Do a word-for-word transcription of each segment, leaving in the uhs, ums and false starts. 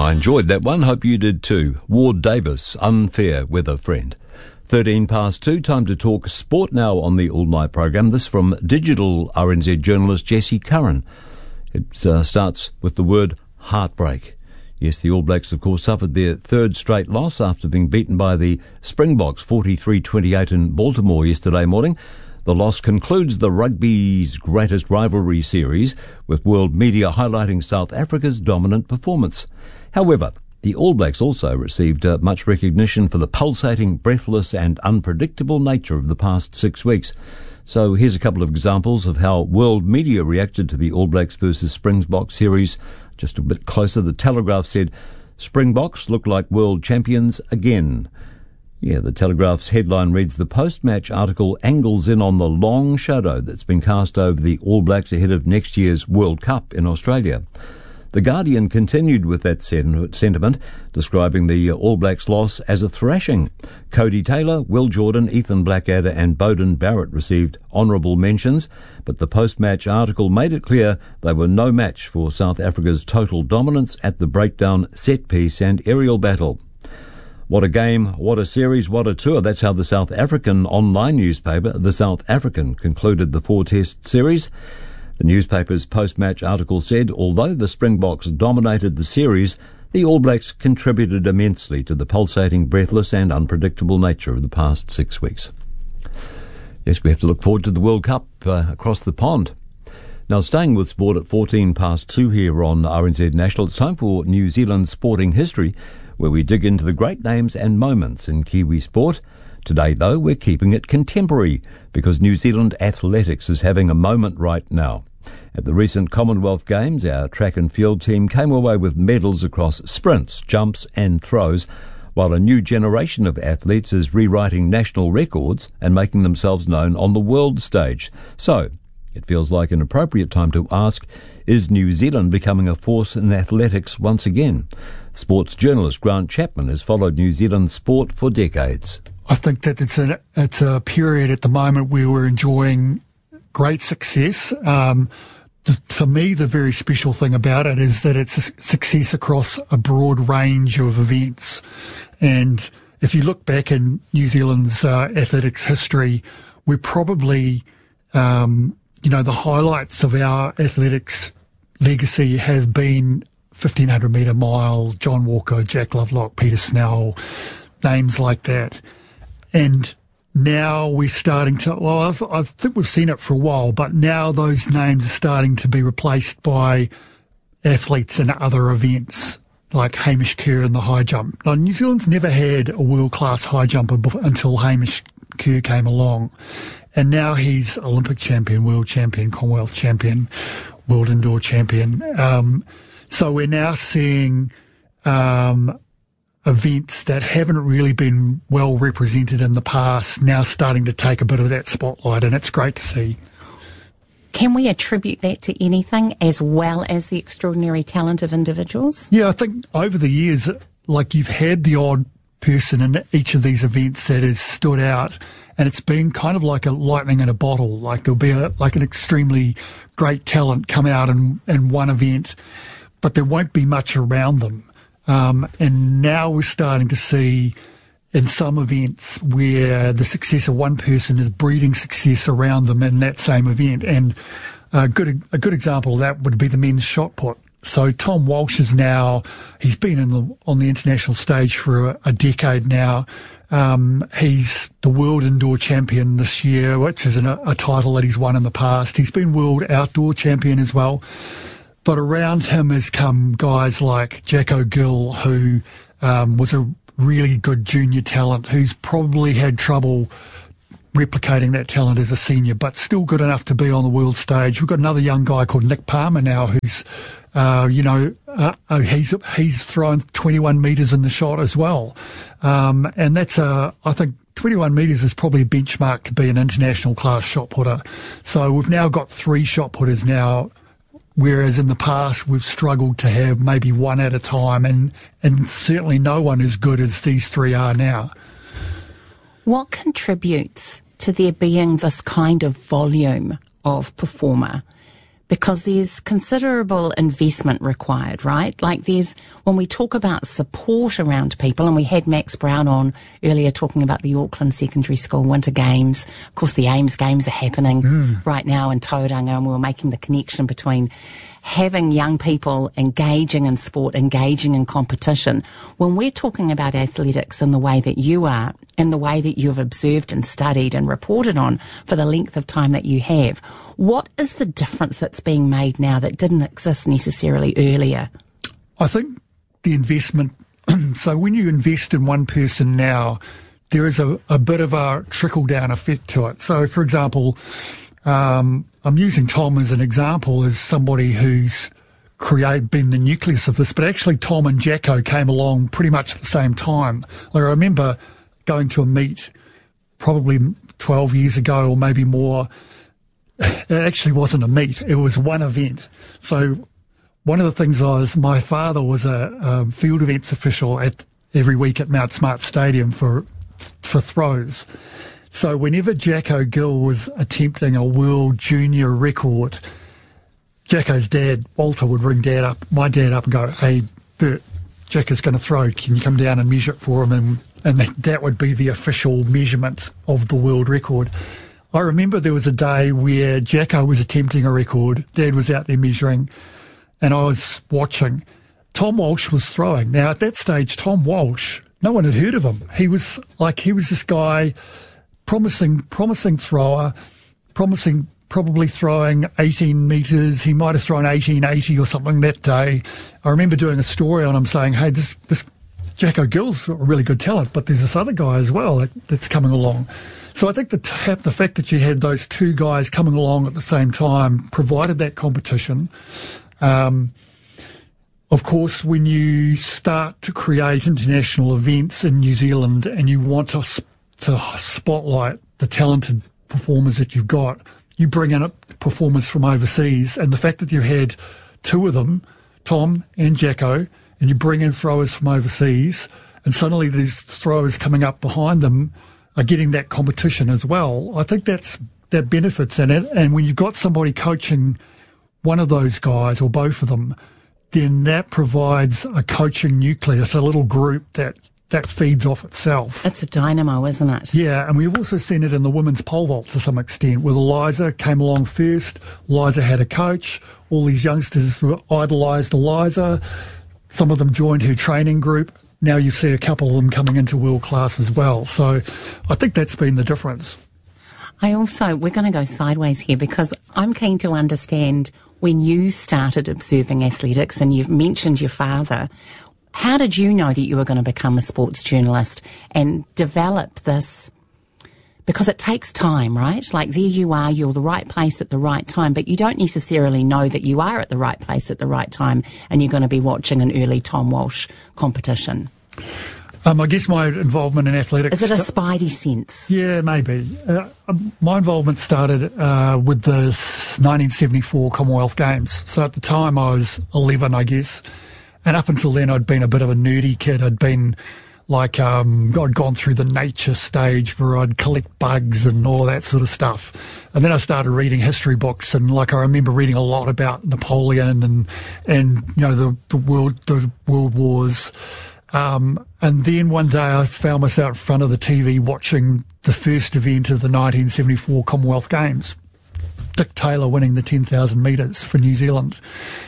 I enjoyed that one. Hope you did too. Ward Davis, Unfair Weather Friend. thirteen past two, time to talk sport now on the All Night program. This from digital R N Z journalist Jesse Curran. It uh, starts with the word heartbreak. Yes, the All Blacks, of course, suffered their third straight loss after being beaten by the Springboks forty-three twenty-eight in Baltimore yesterday morning. The loss concludes the rugby's greatest rivalry series, with world media highlighting South Africa's dominant performance. However, the All Blacks also received uh, much recognition for the pulsating, breathless and unpredictable nature of the past six weeks. So here's a couple of examples of how world media reacted to the All Blacks versus Springboks series. Just a bit closer, the Telegraph said, Springboks look like world champions again. Yeah, the Telegraph's headline reads, the post-match article angles in on the long shadow that's been cast over the All Blacks ahead of next year's World Cup in Australia. The Guardian continued with that sentiment, describing the All Blacks loss as a thrashing. Cody Taylor, Will Jordan, Ethan Blackadder and Beauden Barrett received honourable mentions, but the post-match article made it clear they were no match for South Africa's total dominance at the breakdown, set-piece and aerial battle. What a game, what a series, what a tour. That's how the South African online newspaper, The South African, concluded the four-test series. The newspaper's post-match article said, although the Springboks dominated the series, the All Blacks contributed immensely to the pulsating, breathless and unpredictable nature of the past six weeks. Yes, we have to look forward to the World Cup uh, across the pond. Now, staying with sport at fourteen past two here on R N Z National, it's time for New Zealand sporting history, where we dig into the great names and moments in Kiwi sport. Today, though, we're keeping it contemporary, because New Zealand athletics is having a moment right now. At the recent Commonwealth Games, our track and field team came away with medals across sprints, jumps and throws, while a new generation of athletes is rewriting national records and making themselves known on the world stage. So, it feels like an appropriate time to ask, is New Zealand becoming a force in athletics once again? Sports journalist Grant Chapman has followed New Zealand sport for decades. I think that it's a, it's a period at the moment where we're enjoying great success. Um, th- for me, the very special thing about it is that it's a success across a broad range of events. And if you look back in New Zealand's uh, athletics history, we're probably, um, you know, the highlights of our athletics legacy have been fifteen hundred metre mile, John Walker, Jack Lovelock, Peter Snell, names like that. And now we're starting to, well, I've, I think we've seen it for a while, but now those names are starting to be replaced by athletes in other events, like Hamish Kerr in the high jump. Now, New Zealand's never had a world-class high jumper until Hamish Kerr came along. And now he's Olympic champion, world champion, Commonwealth champion, world indoor champion. Um, so we're now seeing um, events that haven't really been well represented in the past now starting to take a bit of that spotlight, and it's great to see. Can we attribute that to anything as well as the extraordinary talent of individuals? Yeah, I think over the years, like, you've had the odd person in each of these events that has stood out, and it's been kind of like a lightning in a bottle. Like, there'll be a, like an extremely great talent come out in, in one event, but there won't be much around them. Um, and now we're starting to see in some events where the success of one person is breeding success around them in that same event. And a good, a good example of that would be the men's shot put. So Tom Walsh is now, he's been in the, on the international stage for a, a decade now. Um, he's the world indoor champion this year, which is an, a title that he's won in the past. He's been world outdoor champion as well. But around him has come guys like Jack O'Gill, who um, was a really good junior talent, who's probably had trouble replicating that talent as a senior, but still good enough to be on the world stage. We've got another young guy called Nick Palmer now, who's, uh, you know, uh, uh, he's he's thrown twenty-one metres in the shot as well. Um, and that's a, I think, twenty-one metres is probably a benchmark to be an international class shot putter. So we've now got three shot putters now, whereas in the past we've struggled to have maybe one at a time, and, and certainly no one as good as these three are now. What contributes to there being this kind of volume of performer? because there's considerable investment required, right? Like there's, when we talk about support around people, and we had Max Brown on earlier talking about the Auckland Secondary School Winter Games. Of course, the AIMS Games are happening mm. right now in Tauranga, and we were making the connection between having young people engaging in sport, engaging in competition. When we're talking about athletics in the way that you are, in the way that you've observed and studied and reported on for the length of time that you have, what is the difference that's being made now that didn't exist necessarily earlier? I think the investment, so when you invest in one person now, there is a, a bit of a trickle-down effect to it. So, for example, um, I'm using Tom as an example as somebody who's create been the nucleus of this, but actually Tom and Jacko came along pretty much at the same time. Like I remember going to a meet probably twelve years ago or maybe more. It actually wasn't a meet. It was one event. So one of the things was my father was a, a field events official at every week at Mount Smart Stadium for for throws. So whenever Jacko Gill was attempting a world junior record, Jacko's dad, Walter, would ring dad up, my dad up and go, "Hey, Bert, Jacko's going to throw. Can you come down and measure it for him?" And, and that, that would be the official measurement of the world record. I remember there was a day where Jacko was attempting a record, Dad was out there measuring, and I was watching. Tom Walsh was throwing. Now, at that stage, Tom Walsh, no one had heard of him. He was like, he was this guy, promising, promising thrower, promising, probably throwing eighteen metres. He might have thrown eighteen eighty or something that day. I remember doing a story on him saying, hey, this, this Jacko Gill's a really good talent, but there's this other guy as well that, that's coming along. So I think the, the fact that you had those two guys coming along at the same time provided that competition. Um, of course, when you start to create international events in New Zealand and you want to, to spotlight the talented performers that you've got, you bring in performers from overseas. And the fact that you had two of them, Tom and Jacko, and you bring in throwers from overseas, and suddenly these throwers coming up behind them are getting that competition as well. I think that's that benefits in it. And when you've got somebody coaching one of those guys or both of them, then that provides a coaching nucleus, a little group that, that feeds off itself. It's a dynamo, isn't it? Yeah, and we've also seen it in the women's pole vault to some extent, with Eliza came along first. Eliza had a coach. All these youngsters idolised Eliza. Some of them joined her training group. Now you see a couple of them coming into world class as well. So I think that's been the difference. I also, we're going to go sideways here because I'm keen to understand when you started observing athletics, and you've mentioned your father, how did you know that you were going to become a sports journalist and develop this? Because it takes time, right? Like there you are, you're the right place at the right time, but you don't necessarily know that you are at the right place at the right time and you're going to be watching an early Tom Walsh competition. Um, I guess my involvement in athletics... Is it a spidey sense? Yeah, maybe. Uh, my involvement started uh, with the nineteen seventy-four Commonwealth Games. So at the time I was eleven, I guess. And up until then I'd been a bit of a nerdy kid. I'd been... Like, um, I'd gone through the nature stage where I'd collect bugs and all of that sort of stuff. And then I started reading history books, and like I remember reading a lot about Napoleon and, and, you know, the, the world, the world wars. Um, and then one day I found myself in front of the T V watching the first event of the nineteen seventy-four Commonwealth Games. Dick Taylor winning the ten thousand metres for New Zealand.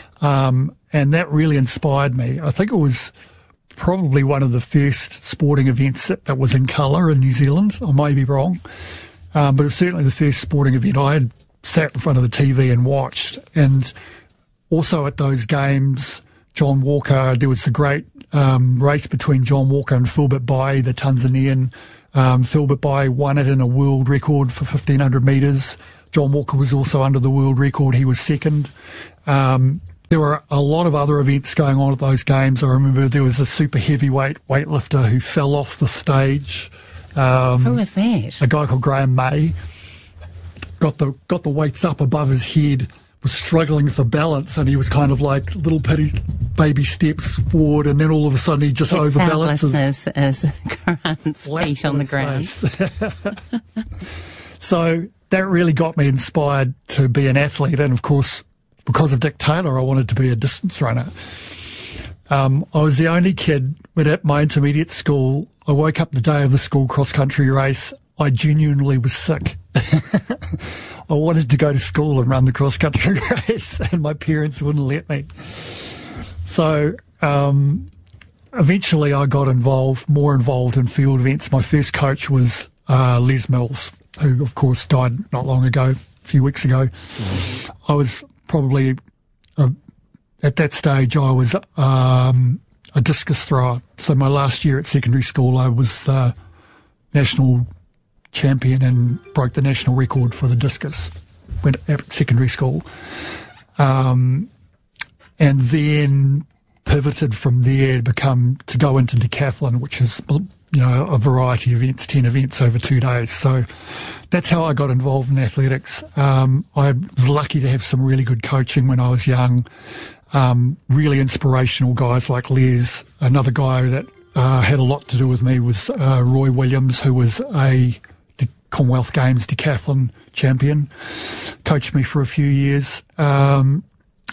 Um, and that really inspired me. I think it was probably one of the first sporting events that, that was in colour in New Zealand. I may be wrong. Um, but it was certainly the first sporting event I had sat in front of the T V and watched. And also at those games, John Walker, there was the great um, race between John Walker and Philbert Bayi, the Tanzanian. Um, Philbert Bayi won it in a world record for fifteen hundred metres. John Walker was also under the world record. He was second. Um, There were a lot of other events going on at those games. I remember there was a super heavyweight weightlifter who fell off the stage. Um, Who was that? A guy called Graham May. Got the got the weights up above his head, was struggling for balance, and he was kind of like little petty baby steps forward, and then all of a sudden he just It's overbalances. As, as Grant's feet on the ground. So that really got me inspired to be an athlete, and of course because of Dick Taylor, I wanted to be a distance runner. Um, I was the only kid when at my intermediate school, I woke up the day of the school cross-country race, I genuinely was sick. I wanted to go to school and run the cross-country race, and my parents wouldn't let me. So um, eventually I got involved, more involved in field events. My first coach was uh, Les Mills, who, of course, died not long ago, a few weeks ago. Mm-hmm. I was probably, uh, at that stage, I was um, a discus thrower. So my last year at secondary school, I was the national champion and broke the national record for the discus when at secondary school. Um, and then pivoted from there to become, to go into decathlon, which is, you know, a variety of events, ten events over two days. So that's how I got involved in athletics. Um, I was lucky to have some really good coaching when I was young. Um, really inspirational guys like Les. Another guy that uh, had a lot to do with me was uh, Roy Williams, who was a Commonwealth Games decathlon champion, coached me for a few years. Um,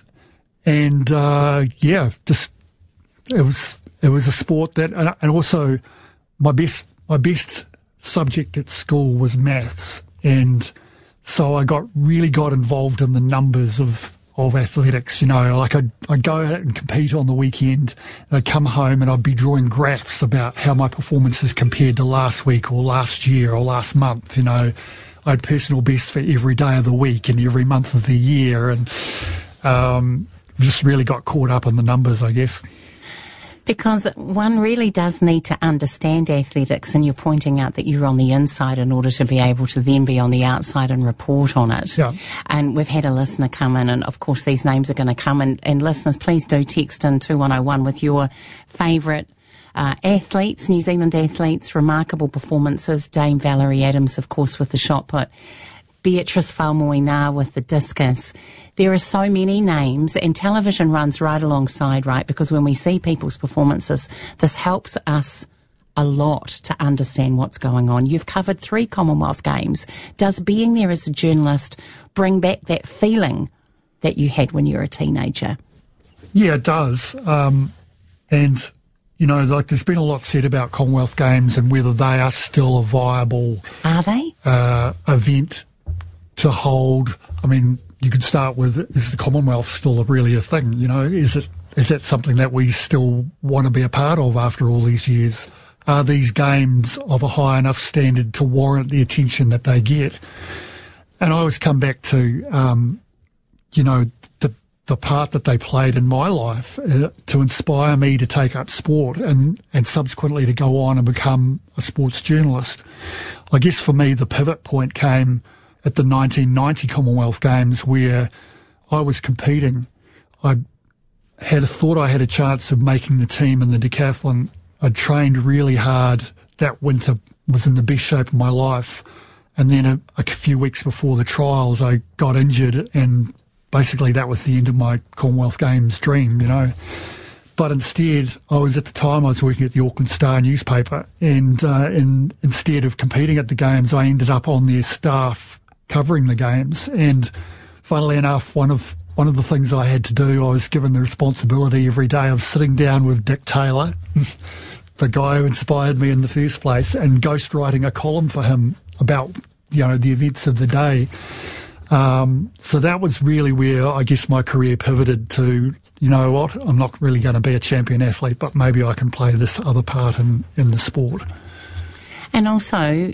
and, uh, yeah, just, it was, it was a sport that, and, and also my best, my best subject at school was maths. And so I got, really got involved in the numbers of, of athletics, you know, like I'd, I'd go out and compete on the weekend and I'd come home and I'd be drawing graphs about how my performances compared to last week or last year or last month, you know. I had personal best for every day of the week and every month of the year, and um, just really got caught up in the numbers, I guess. Because one really does need to understand athletics, and you're pointing out that you're on the inside in order to be able to then be on the outside and report on it. Yeah. And we've had a listener come in, and of course these names are going to come in, and listeners, please do text in two one oh one with your favourite uh, athletes, New Zealand athletes, remarkable performances. Dame Valerie Adams, of course, with the shot put. Beatrice Faumuina with the discus. There are so many names, and television runs right alongside, right? Because when we see people's performances, this helps us a lot to understand what's going on. You've covered three Commonwealth Games. Does being there as a journalist bring back that feeling that you had when you were a teenager? Yeah, it does. Um, and, you know, like there's been a lot said about Commonwealth Games and whether they are still a viable Are they? Uh, event to hold. I mean, you could start with, is the Commonwealth still really a thing? You know, is it, is that something that we still want to be a part of after all these years? Are these games of a high enough standard to warrant the attention that they get? And I always come back to, um, you know, the, the part that they played in my life uh, to inspire me to take up sport and, and subsequently to go on and become a sports journalist. I guess for me, the pivot point came at the nineteen ninety Commonwealth Games, where I was competing. I had thought I had a chance of making the team in the decathlon. I trained really hard that winter, was in the best shape of my life. And then a, a few weeks before the trials, I got injured, and basically that was the end of my Commonwealth Games dream, you know. But instead, I was at the time, I was working at the Auckland Star newspaper, and uh, in, instead of competing at the Games, I ended up on their staff covering the Games. And funnily enough, one of one of the things I had to do, I was given the responsibility every day of sitting down with Dick Taylor, the guy who inspired me in the first place, and ghostwriting a column for him about, you know, the events of the day. Um, so that was really where I guess my career pivoted to, you know what, I'm not really going to be a champion athlete, but maybe I can play this other part in, in the sport. And also,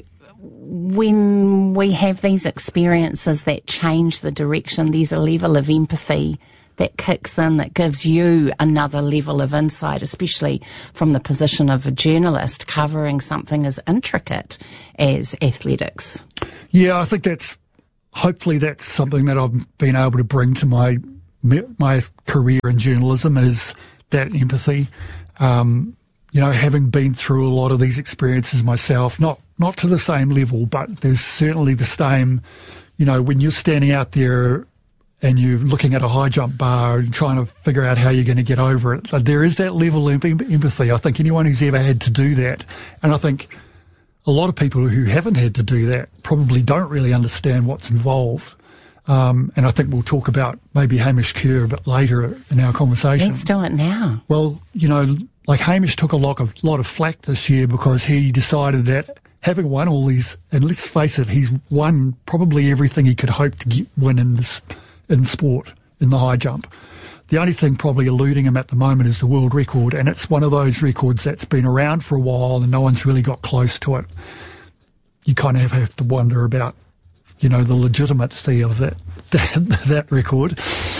when we have these experiences that change the direction, there's a level of empathy that kicks in that gives you another level of insight, especially from the position of a journalist covering something as intricate as athletics. Yeah, I think that's, hopefully that's something that I've been able to bring to my my career in journalism, is that empathy. Um, you know, having been through a lot of these experiences myself, not not to the same level, but there's certainly the same, you know, when you're standing out there and you're looking at a high jump bar and trying to figure out how you're going to get over it, there is that level of empathy. I think anyone who's ever had to do that, and I think a lot of people who haven't had to do that probably don't really understand what's involved. Um, and I think we'll talk about maybe Hamish Kerr a bit later in our conversation. Let's do it now. Well, you know, like Hamish took a lot of, lot of flack this year because he decided that having won all these, and let's face it, he's won probably everything he could hope to get, win in this in sport, in the high jump. The only thing probably eluding him at the moment is the world record, and it's one of those records that's been around for a while and no one's really got close to it. You kind of have to wonder about, you know, the legitimacy of that that, that record.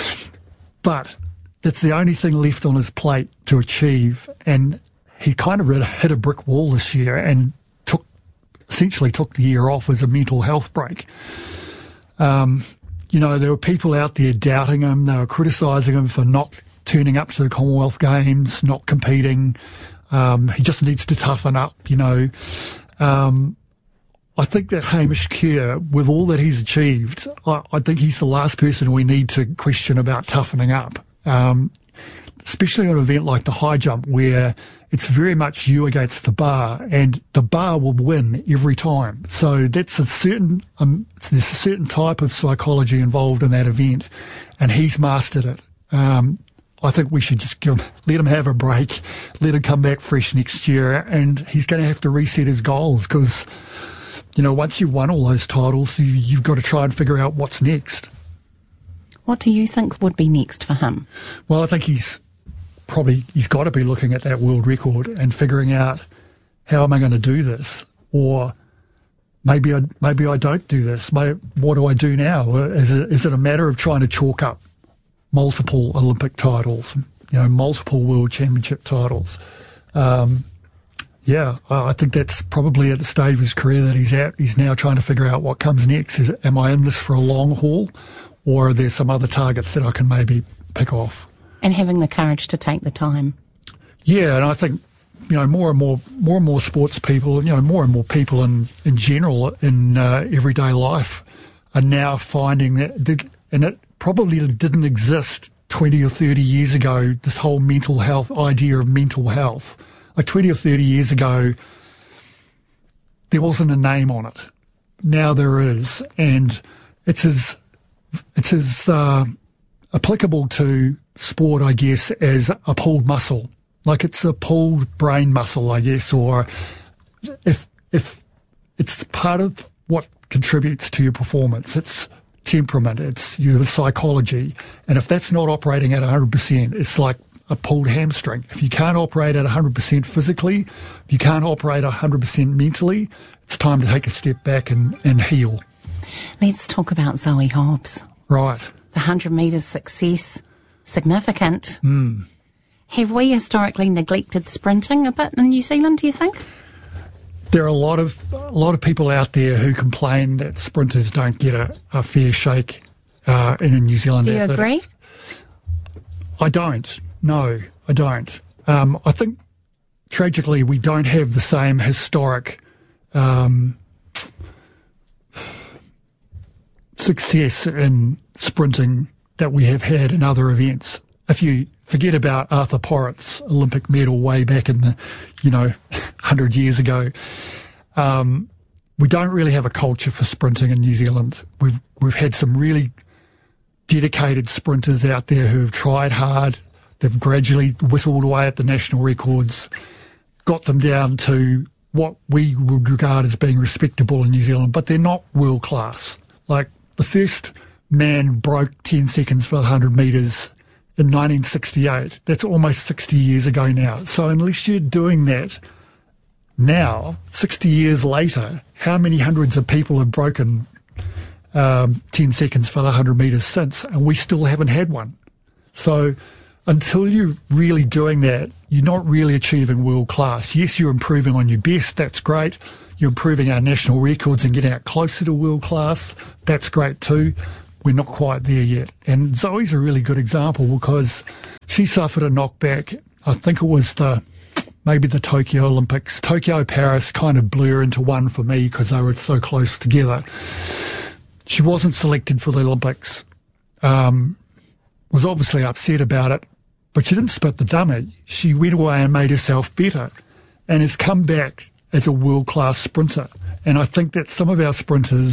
But that's the only thing left on his plate to achieve, and he kind of hit a brick wall this year and took essentially took the year off as a mental health break. Um, you know, there were people out there doubting him. They were criticising him for not turning up to the Commonwealth Games, not competing. Um, he just needs to toughen up, you know. Um, I think that Hamish Kerr, with all that he's achieved, I, I think he's the last person we need to question about toughening up. Um, especially on an event like the high jump where it's very much you against the bar, and the bar will win every time. So that's a certain, um, there's a certain type of psychology involved in that event, and he's mastered it. Um, I think we should just give, let him have a break, let him come back fresh next year, and he's going to have to reset his goals because, you know, once you've won all those titles, you, you've got to try and figure out what's next. What do you think would be next for him? Well, I think he's probably, he's got to be looking at that world record and figuring out, how am I going to do this? Or maybe I, maybe I don't do this. Maybe, what do I do now? Is it, is it a matter of trying to chalk up multiple Olympic titles, you know, multiple world championship titles? Um, yeah, I think that's probably at the stage of his career that he's at. He's now trying to figure out what comes next. Is, am I in this for a long haul, or are there some other targets that I can maybe pick off? And having the courage to take the time. Yeah, and I think, you know, more and more, more and more sports people, you know, more and more people in, in general in uh, everyday life are now finding that, that, and it probably didn't exist twenty or thirty years ago, this whole mental health idea of mental health. Like twenty or thirty years ago, there wasn't a name on it. Now there is, and it's as, it's as uh, applicable to sport, I guess, as a pulled muscle. Like it's a pulled brain muscle, I guess, or if if it's part of what contributes to your performance, it's temperament, it's your psychology. And if that's not operating at one hundred percent, it's like a pulled hamstring. If you can't operate at one hundred percent physically, if you can't operate one hundred percent mentally, it's time to take a step back and, and heal. Let's talk about Zoe Hobbs. Right. The one hundred metres success, significant. Mm. Have we historically neglected sprinting a bit in New Zealand, do you think? There are a lot of a lot of people out there who complain that sprinters don't get a, a fair shake uh, in New Zealand. Do you agree? I don't. No, I don't. Um, I think, tragically, we don't have the same historic um, success in sprinting that we have had in other events. If you forget about Arthur Porritt's Olympic medal way back in the, you know, one hundred years ago, um, we don't really have a culture for sprinting in New Zealand. We've we've had some really dedicated sprinters out there who have tried hard. They've gradually whittled away at the national records, got them down to what we would regard as being respectable in New Zealand, but they're not world class. Like the first man broke ten seconds for one hundred metres in nineteen sixty-eight. That's almost sixty years ago now. So unless you're doing that now, sixty years later, how many hundreds of people have broken um, ten seconds for the one hundred metres since, and we still haven't had one? So until you're really doing that, you're not really achieving world class. Yes, you're improving on your best. That's great. You're improving our national records and getting out closer to world class. That's great too. We're not quite there yet. And Zoe's a really good example because she suffered a knockback. I think it was the maybe the Tokyo Olympics. Tokyo, Paris kind of blur into one for me because they were so close together. She wasn't selected for the Olympics. Um, was obviously upset about it, but she didn't spit the dummy. She went away and made herself better and has come back as a world-class sprinter. And I think that some of our sprinters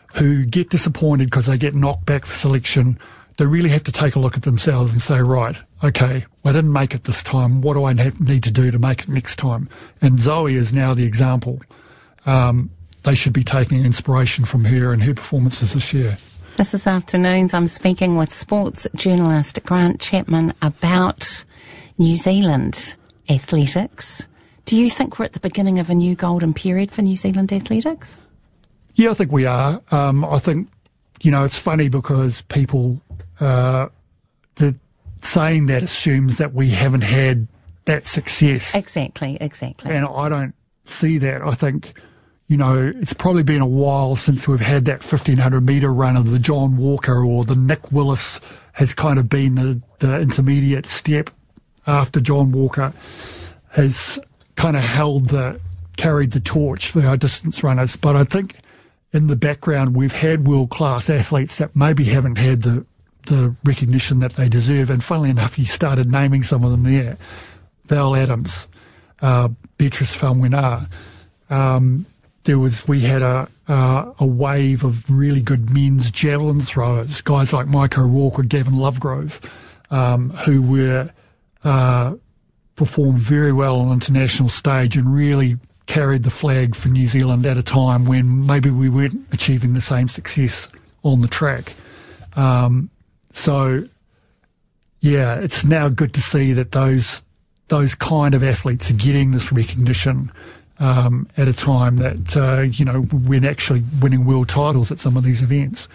who get disappointed because they get knocked back for selection, they really have to take a look at themselves and say, right, okay, I didn't make it this time. What do I have, need to do to make it next time? And Zoe is now the example. Um, they should be taking inspiration from her and her performances this year. This is Afternoons. I'm speaking with sports journalist Grant Chapman about New Zealand athletics. Do you think we're at the beginning of a new golden period for New Zealand athletics? Yeah, I think we are. Um, I think, you know, it's funny because people, uh, the saying that assumes that we haven't had that success. Exactly, exactly. And I don't see that. I think, you know, it's probably been a while since we've had that fifteen hundred metre run of the John Walker, or the Nick Willis has kind of been the, the intermediate step after John Walker has kind of held the, carried the torch for our distance runners. But I think in the background, we've had world-class athletes that maybe haven't had the, the recognition that they deserve. And funnily enough, you started naming some of them there. Val Adams, uh, Beatrice Faumuina. Um, there was, we had a, uh, a wave of really good men's javelin throwers, guys like Mike O'Rourke or Gavin Lovegrove, um, who were, uh, performed very well on international stage and really carried the flag for New Zealand at a time when maybe we weren't achieving the same success on the track. Um, so, yeah, it's now good to see that those those kind of athletes are getting this recognition um, at a time that, uh, you know, we're actually winning world titles at some of these events.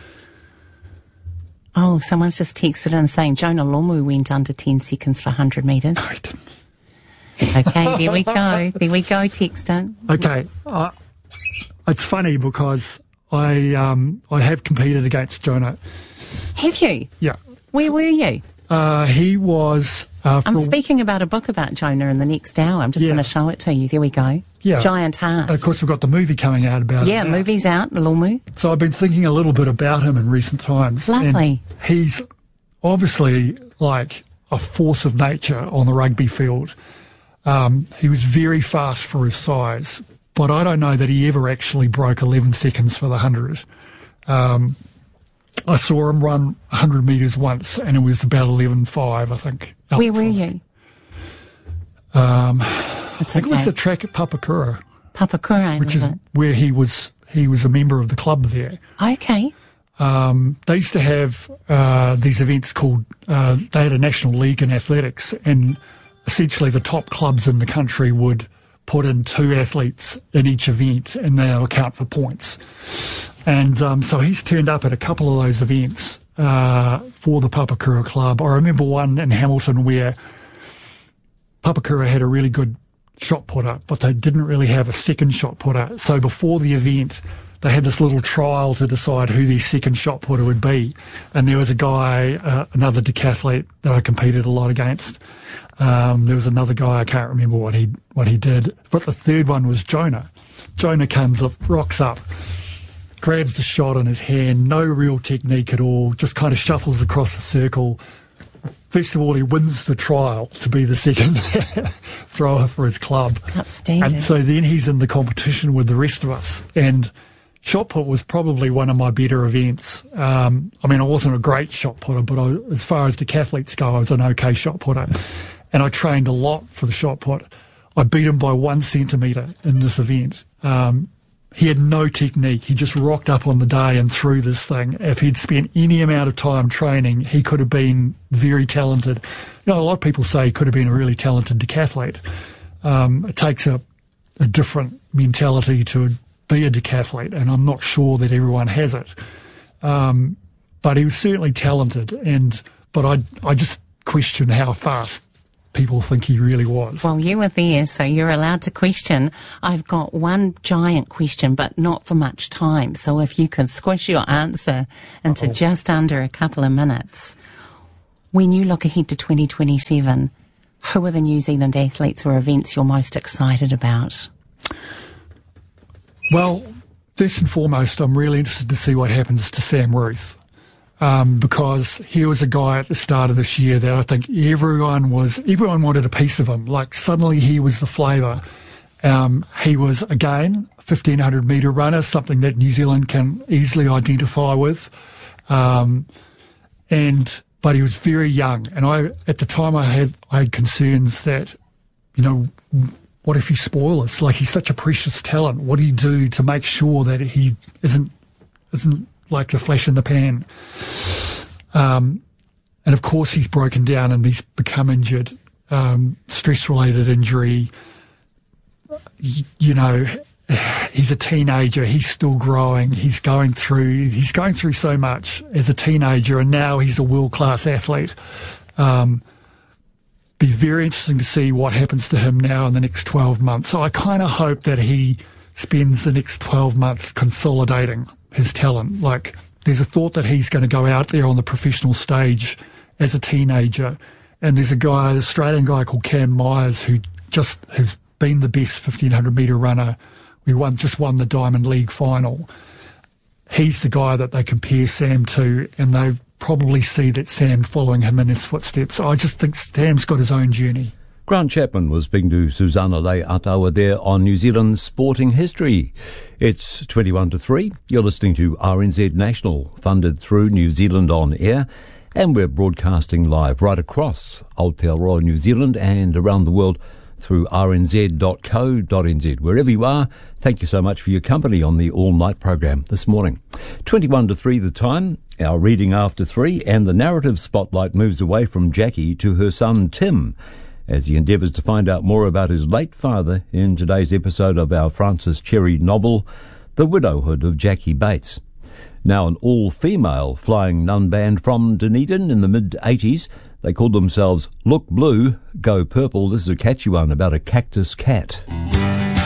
Oh, someone's just texted in saying Jonah Lomu went under ten seconds for one hundred metres. No, he didn't. Okay, there we go. There we go, Texton. Okay. Uh, it's funny because I um, I have competed against Jonah. Have you? Yeah. Where were you? Uh, he was... Uh, I'm for, speaking about a book about Jonah in the next hour. I'm just Yeah. going to show it to you. There we go. Yeah. Giant Heart. And of course, we've got the movie coming out about yeah, it now. movie's out, Lomu. So I've been thinking a little bit about him in recent times. Lovely. And he's obviously like a force of nature on the rugby field. Um, he was very fast for his size, but I don't know that he ever actually broke eleven seconds for the one hundred. Um, I saw him run one hundred metres once, and it was about eleven five, I think. Where were you? Um, It's I think okay. it was the track at Papakura, Papakura, which was is it? where he was. He was a member of the club there. Okay. Um, they used to have uh, these events called, uh, they had a national league in athletics, and essentially the top clubs in the country would put in two athletes in each event, and they'll account for points. And um, so he's turned up at a couple of those events uh, for the Papakura Club. I remember one in Hamilton where Papakura had a really good shot putter, but they didn't really have a second shot putter. So before the event, they had this little trial to decide who their second shot putter would be. And there was a guy, uh, another decathlete that I competed a lot against. Um, there was another guy, I can't remember what he what he did. But the third one was Jonah. Jonah comes up, rocks up, grabs the shot in his hand, no real technique at all, just kind of shuffles across the circle. First of all, he wins the trial to be the second thrower for his club. Outstanding. And so then he's in the competition with the rest of us. And shot put was probably one of my better events. Um, I mean, I wasn't a great shot putter, but I, as far as decathletes go, I was an okay shot putter. And I trained a lot for the shot put. I beat him by one centimetre in this event. Um, he had no technique. He just rocked up on the day and threw this thing. If he'd spent any amount of time training, he could have been very talented. You know, a lot of people say he could have been a really talented decathlete. Um, it takes a, a different mentality to be a decathlete, and I'm not sure that everyone has it. Um, but he was certainly talented, and but I I just question how fast people think he really was. Well, you were there, so you're allowed to question. I've got one giant question, but not for much time. So if you can squish your answer into Uh-oh. just under a couple of minutes. When you look ahead to twenty twenty-seven, who are the New Zealand athletes or events you're most excited about? Well, first and foremost, I'm really interested to see what happens to Sam Ruth. Um, because he was a guy at the start of this year that I think everyone was, everyone wanted a piece of him. Like suddenly he was the flavour, Um, he was, again, a fifteen hundred metre runner, something that New Zealand can easily identify with. Um, and but he was very young, and I at the time I had I had concerns that, you know, what if he spoils us? Like, he's such a precious talent. What do you do to make sure that he isn't isn't like a flash in the pan? Um, and of course he's broken down and he's become injured, um, stress-related injury. You, you know, he's a teenager. He's still growing. He's going through. He's going through so much as a teenager, and now he's a world-class athlete. Um, be very interesting to see what happens to him now in the next twelve months. So I kind of hope that he spends the next twelve months consolidating his talent. Like, there's a thought that he's going to go out there on the professional stage as a teenager, and there's a guy, an Australian guy called Cam Myers, who just has been the best fifteen hundred metre runner. We won, just won the Diamond League final. He's the guy that they compare Sam to, and they probably see that Sam following him in his footsteps. I just think Sam's got his own journey. Grant Chapman was speaking to Susanna Le'atawa there on New Zealand's sporting history. It's twenty-one to three. You're listening to R N Z National, funded through New Zealand On Air, and we're broadcasting live right across Aotearoa, New Zealand, and around the world through r n z dot co dot n z. Wherever you are, thank you so much for your company on the all-night program this morning. twenty-one to three the time, our reading after three, and the narrative spotlight moves away from Jackie to her son Tim, as he endeavours to find out more about his late father in today's episode of our Francis Cherry novel, The Widowhood of Jackie Bates. Now an all-female flying nun band from Dunedin in the mid-eighties. They called themselves Look Blue, Go Purple. This is a catchy one about a cactus cat.